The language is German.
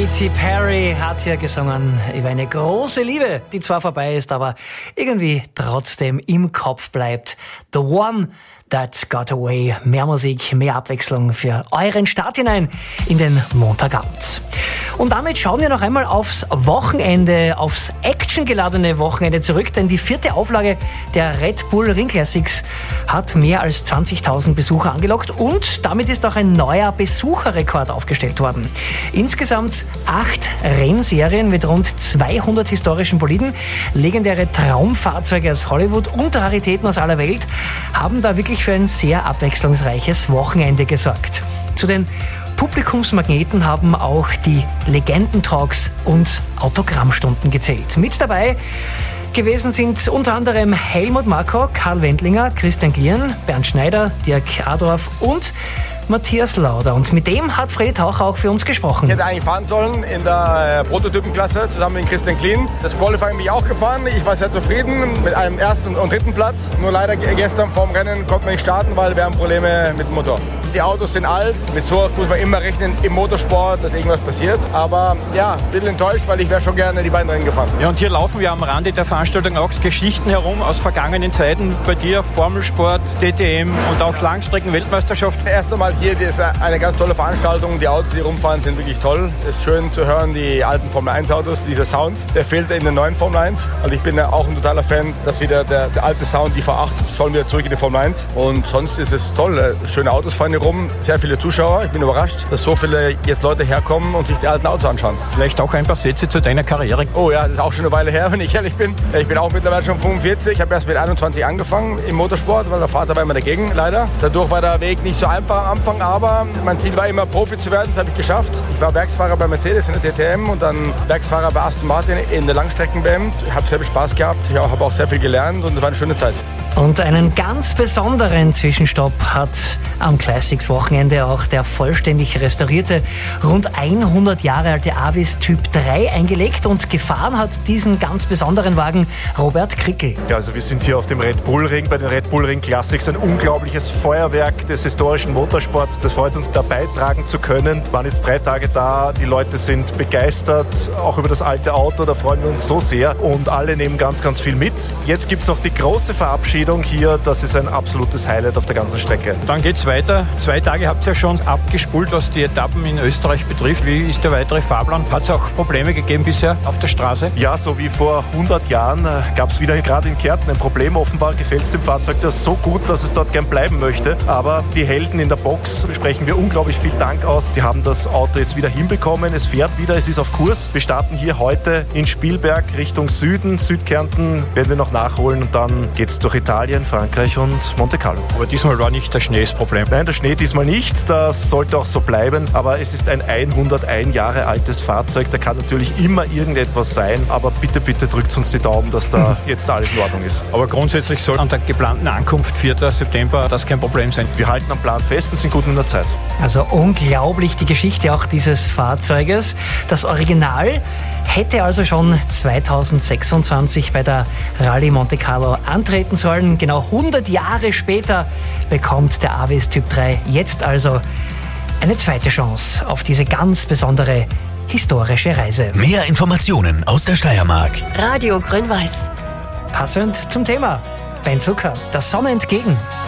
Katy Perry hat hier gesungen über eine große Liebe, die zwar vorbei ist, aber irgendwie trotzdem im Kopf bleibt. The One That Got Away. Mehr Musik, mehr Abwechslung für euren Start hinein in den Montagabend. Und damit schauen wir noch einmal aufs Wochenende, aufs actiongeladene Wochenende zurück, denn die 4. Auflage der Red Bull Ring Classics hat mehr als 20.000 Besucher angelockt und damit ist auch ein neuer Besucherrekord aufgestellt worden. Insgesamt 8 Rennserien mit rund 200 historischen Boliden, legendäre Traumfahrzeuge aus Hollywood und Raritäten aus aller Welt haben da wirklich für ein sehr abwechslungsreiches Wochenende gesorgt. Zu den Publikumsmagneten haben auch die Legendentalks und Autogrammstunden gezählt. Mit dabei gewesen sind unter anderem Helmut Marko, Karl Wendlinger, Christian Klien, Bernd Schneider, Dirk Adorf und Matthias Lauder. Und mit dem hat Freddy Taucher auch für uns gesprochen. Ich hätte eigentlich fahren sollen in der Prototypenklasse zusammen mit Christian Klien. Das Qualifying bin ich auch gefahren. Ich war sehr zufrieden mit einem 1. und 3. Platz. Nur leider gestern vorm Rennen konnten wir nicht starten, weil wir haben Probleme mit dem Motor. Die Autos sind alt. Mit so muss man immer rechnen im Motorsport, dass irgendwas passiert. Aber ja, ein bisschen enttäuscht, weil ich wäre schon gerne die beiden Rennen gefahren. Ja, und hier laufen wir am Rande der Veranstaltung auch Geschichten herum aus vergangenen Zeiten. Bei dir Formelsport, DTM und auch Langstrecken-Weltmeisterschaft. Erst einmal hier ist eine ganz tolle Veranstaltung. Die Autos, die rumfahren, sind wirklich toll. Es ist schön zu hören, die alten Formel-1-Autos. Dieser Sound, der fehlt in den neuen Formel 1. Und ich bin ja auch ein totaler Fan, dass wieder der alte Sound, die V8, sollen wieder zurück in die Formel 1. Und sonst ist es toll. Schöne Autos fahren hier rum, sehr viele Zuschauer. Ich bin überrascht, dass so viele jetzt Leute herkommen und sich die alten Autos anschauen. Vielleicht auch ein paar Sätze zu deiner Karriere. Oh ja, das ist auch schon eine Weile her, wenn ich ehrlich bin. Ich bin auch mittlerweile schon 45. Ich habe erst mit 21 angefangen im Motorsport, weil der Vater war immer dagegen, leider. Dadurch war der Weg nicht so einfach am Anfang, aber mein Ziel war immer, Profi zu werden. Das habe ich geschafft. Ich war Werksfahrer bei Mercedes in der DTM und dann Werksfahrer bei Aston Martin in der Langstrecken-WM. Ich habe sehr viel Spaß gehabt. Ich habe auch sehr viel gelernt und es war eine schöne Zeit. Und einen ganz besonderen Zwischenstopp hat am Classics-Wochenende auch der vollständig restaurierte, rund 100 Jahre alte Avis Typ 3 eingelegt und gefahren hat diesen ganz besonderen Wagen Robert Krickel. Ja, also wir sind hier auf dem Red Bull Ring, bei den Red Bull Ring Classics, ein unglaubliches Feuerwerk des historischen Motorsports. Das freut uns, da beitragen zu können. Wir waren jetzt 3 Tage da, die Leute sind begeistert, auch über das alte Auto, da freuen wir uns so sehr und alle nehmen ganz, ganz viel mit. Jetzt gibt es noch die große Verabschiedung hier, das ist ein absolutes Highlight auf der ganzen Strecke. Dann geht's weiter. 2 Tage habt ihr ja schon abgespult, was die Etappen in Österreich betrifft. Wie ist der weitere Fahrplan? Hat es auch Probleme gegeben bisher auf der Straße? Ja, so wie vor 100 Jahren gab es wieder gerade in Kärnten ein Problem. Offenbar gefällt es dem Fahrzeug das so gut, dass es dort gern bleiben möchte. Aber die Helden in der Box sprechen wir unglaublich viel Dank aus. Die haben das Auto jetzt wieder hinbekommen. Es fährt wieder, es ist auf Kurs. Wir starten hier heute in Spielberg Richtung Süden. Südkärnten werden wir noch nachholen und dann geht es durch Italien, Frankreich und Monte Carlo. Aber diesmal war nicht der Schnee das Problem. Nein, der Schnee diesmal nicht. Das sollte auch so bleiben. Aber es ist ein 101 Jahre altes Fahrzeug. Da kann natürlich immer irgendetwas sein. Aber bitte, bitte drückt uns die Daumen, dass da jetzt alles in Ordnung ist. Aber grundsätzlich soll an der geplanten Ankunft 4. September das kein Problem sein. Wir halten am Plan fest und sind gut in der Zeit. Also unglaublich die Geschichte auch dieses Fahrzeuges. Das Original hätte also schon 2026 bei der Rallye Monte Carlo antreten sollen. Genau 100 Jahre später bekommt der Avis Typ 3 jetzt also eine zweite Chance auf diese ganz besondere historische Reise. Mehr Informationen aus der Steiermark. Radio Grün-Weiß. Passend zum Thema. Ben Zucker, der Sonne entgegen.